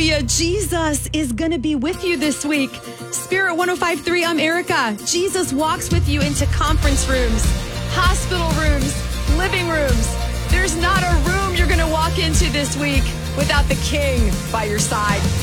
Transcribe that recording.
Hallelujah. Jesus is going to be with you this week. Spirit 105.3, I'm Erica. Jesus walks with you into conference rooms, hospital rooms, living rooms. There's not a room you're going to walk into this week without the King by your side.